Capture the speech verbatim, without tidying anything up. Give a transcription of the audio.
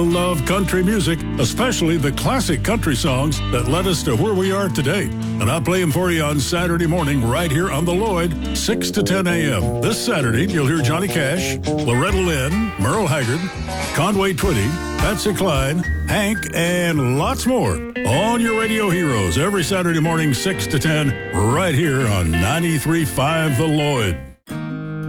love country music, especially the classic country songs that led us to where we are today. And I'll play them for you on Saturday morning right here on The Lloyd, six to ten a.m. This Saturday, you'll hear Johnny Cash, Loretta Lynn, Merle Haggard, Conway Twitty, Patsy Cline, Hank, and lots more on your radio heroes every Saturday morning, six to ten, right here on ninety-three point five The Lloyd.